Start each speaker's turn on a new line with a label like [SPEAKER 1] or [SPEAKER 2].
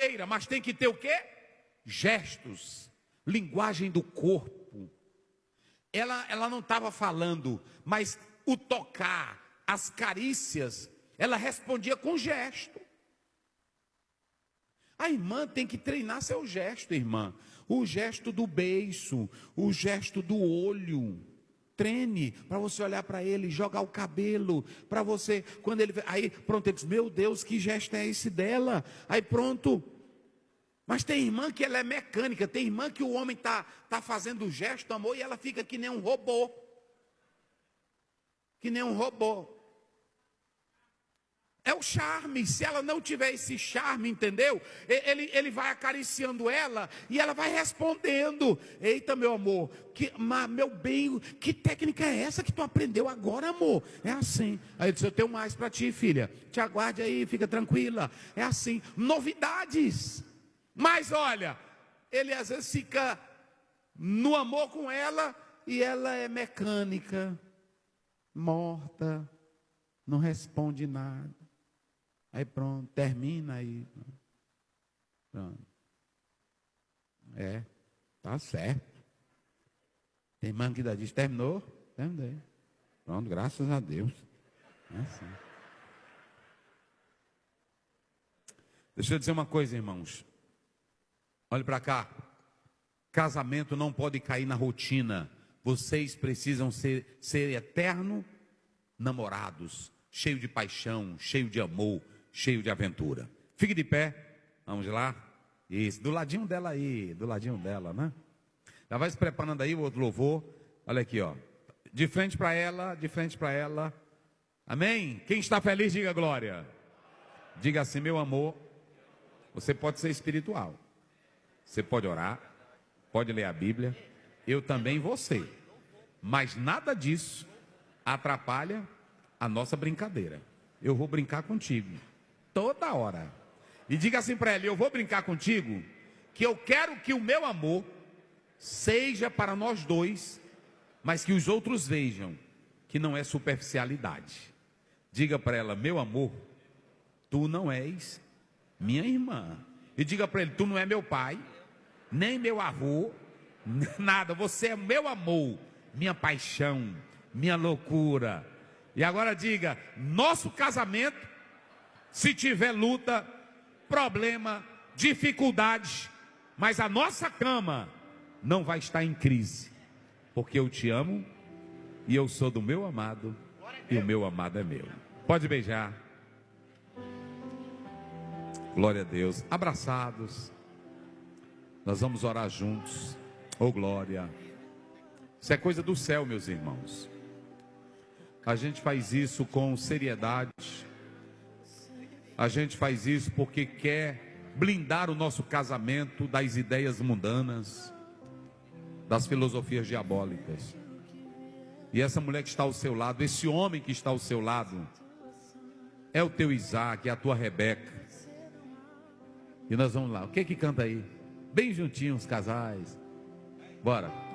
[SPEAKER 1] cavalheira, mas tem que ter o quê? Gestos, linguagem do corpo. Ela não estava falando, mas o tocar, as carícias, ela respondia com gesto. A irmã tem que treinar seu gesto, irmã. O gesto do beiço, o gesto do olho. Treine para você olhar para ele, jogar o cabelo, para você, quando ele, aí pronto, ele diz, meu Deus, que gesto é esse dela? Aí pronto. Mas tem irmã que ela é mecânica, tem irmã que o homem tá fazendo o gesto, amor, e ela fica que nem um robô. Que nem um robô. É o charme. Se ela não tiver esse charme, entendeu? Ele vai acariciando ela e ela vai respondendo. Eita, meu amor, meu bem, que técnica é essa que tu aprendeu agora, amor? É assim. Aí eu disse, eu tenho mais para ti, filha. Te aguarde aí, fica tranquila. É assim. Novidades. Mas olha, ele às vezes fica no amor com ela e ela é mecânica, morta, não responde nada. Aí pronto, termina aí. Pronto. Tá certo. Tem irmã que diz, terminou? Terminei. Pronto, graças a Deus. É assim. Deixa eu dizer uma coisa, irmãos. Olhe para cá. Casamento não pode cair na rotina. Vocês precisam ser eterno namorados, cheio de paixão, cheio de amor, cheio de aventura. Fique de pé. Vamos lá. Isso, do ladinho dela aí, do ladinho dela, né? Já vai se preparando aí o outro louvor. Olha aqui, ó. De frente para ela, de frente para ela. Amém? Quem está feliz, diga glória. Diga assim, meu amor, você pode ser espiritual. Você pode orar, pode ler a Bíblia, eu também vou ser. Mas nada disso atrapalha a nossa brincadeira. Eu vou brincar contigo, toda hora. E diga assim para ela, eu vou brincar contigo, que eu quero que o meu amor seja para nós dois, mas que os outros vejam que não é superficialidade. Diga para ela, meu amor, tu não és minha irmã. E diga para ele, tu não é meu pai, nem meu avô, nada, você é meu amor, minha paixão, minha loucura. E agora diga, nosso casamento, se tiver luta, problema, dificuldade, mas a nossa cama não vai estar em crise, porque eu te amo e eu sou do meu amado e o meu amado é meu. Pode beijar. Glória a Deus. Abraçados. Nós vamos orar juntos. Oh glória. Isso é coisa do céu, meus irmãos. A gente faz isso com seriedade. A gente faz isso porque quer blindar o nosso casamento das ideias mundanas, das filosofias diabólicas. E essa mulher que está ao seu lado, esse homem que está ao seu lado, é o teu Isaac, é a tua Rebeca. E nós vamos lá. O que canta aí? Bem juntinhos os casais. Bora.